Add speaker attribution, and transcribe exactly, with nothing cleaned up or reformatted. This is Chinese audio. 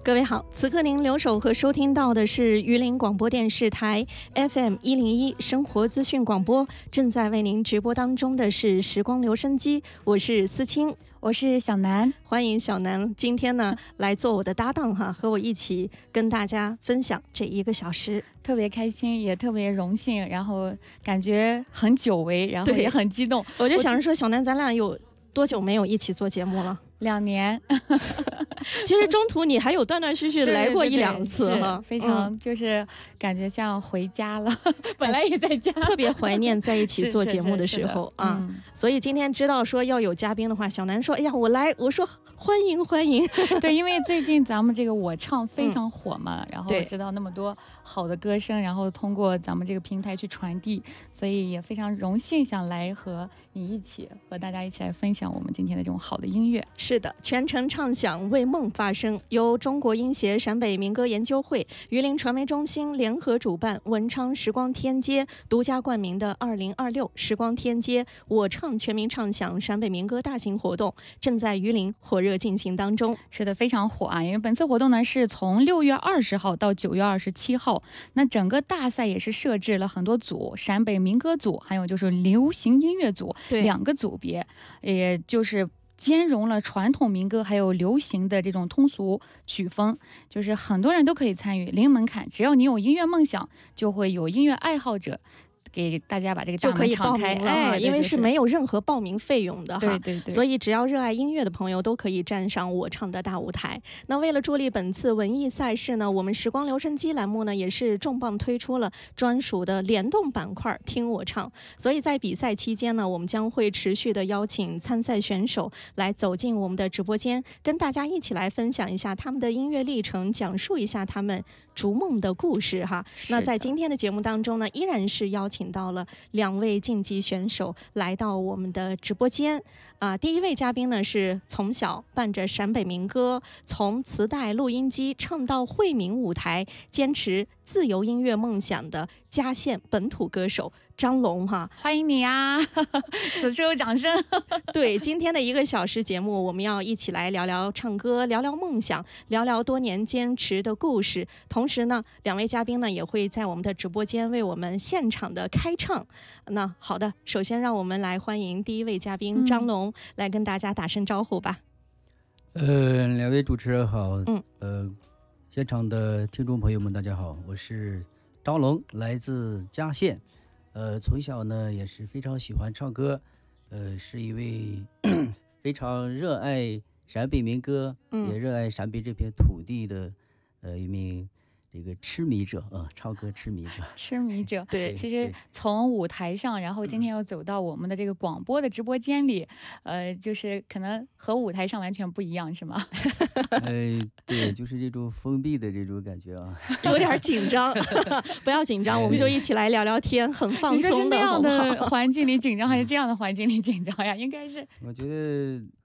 Speaker 1: 各位好，此刻您留守和收听到的是榆林广播电视台 F M 一零一生活资讯广播，正在为您直播当中的是时光留声机，我是思清，
Speaker 2: 我是小南，
Speaker 1: 欢迎小南今天呢来做我的搭档哈，和我一起跟大家分享这一个小时，
Speaker 2: 特别开心，也特别荣幸，然后感觉很久违，然后也很激动。
Speaker 1: 我就想着说，小南，咱俩有多久没有一起做节目了？
Speaker 2: 两年。
Speaker 1: 其实中途你还有断断续续的来过一两次哈，
Speaker 2: 非常就是感觉像回家了，嗯、本来也在家，
Speaker 1: 特别怀念在一起做节目的时候啊、嗯。所以今天知道说要有嘉宾的话，小南说：“哎呀，我来。”我说：“欢迎欢迎。”
Speaker 2: 对，因为最近咱们这个我唱非常火嘛，嗯、然后知道那么多好的歌声，然后通过咱们这个平台去传递，所以也非常荣幸想来和你一起和大家一起来分享我们今天的这种好的音乐。
Speaker 1: 是的，全程唱响为梦发声，由中国音协陕北民歌研究会、榆林传媒中心联合主办，文昌时光天街独家冠名的二零二六时光天街我唱全民唱响陕北民歌大型活动正在榆林火热进行当中。
Speaker 2: 是的，非常火啊！因为本次活动呢是从六月二十号到九月二十七号，那整个大赛也是设置了很多组，陕北民歌组，还有就是流行音乐组两个组别，也就是兼容了传统民歌还有流行的这种通俗曲风，就是很多人都可以参与，零门槛，只要你有音乐梦想，就会有音乐爱好者给大家把这个大门敞开，
Speaker 1: 哎，因为是没有任何报名费用的哈，
Speaker 2: 对对对，
Speaker 1: 所以只要热爱音乐的朋友都可以站上我唱的大舞台。那为了助力本次文艺赛事呢，我们时光留声机栏目呢也是重磅推出了专属的联动板块听我唱，所以在比赛期间呢，我们将会持续的邀请参赛选手来走进我们的直播间，跟大家一起来分享一下他们的音乐历程，讲述一下他们逐梦的故事哈。那在今天的节目当中呢，依然是邀请请到了两位竞技选手来到我们的直播间啊、呃，第一位嘉宾呢是从小伴着陕北民歌，从磁带、录音机唱到惠民舞台，坚持自由音乐梦想的嘉县本土歌手张龙哈，
Speaker 2: 欢迎你啊！此处有掌声。
Speaker 1: 对，今天的一个小时节目，我们要一起来聊聊唱歌，聊聊梦想，聊聊多年坚持的故事。同时呢，两位嘉宾呢也会在我们的直播间为我们现场的开唱。那好的，首先让我们来欢迎第一位嘉宾张龙、嗯、来跟大家打声招呼吧。
Speaker 3: 呃，两位主持人好，嗯，呃，现场的听众朋友们大家好，我是张龙，来自嘉县。呃，从小呢也是非常喜欢唱歌，呃，是一位非常热爱陕北民歌、嗯，也热爱陕北这片土地的，呃，一名这个痴迷者啊、呃，唱歌痴迷者，
Speaker 2: 痴迷者。对，其实从舞台上，然后今天又走到我们的这个广播的直播间里，呃，就是可能和舞台上完全不一样，是吗？
Speaker 3: 呃，对，就是这种封闭的这种感觉啊，
Speaker 1: 有点紧张，不要紧张，我们就一起来聊聊天，很放松的。
Speaker 2: 你说是那样的环境里紧张，还是这样的环境里紧张呀？应该是，
Speaker 3: 我觉得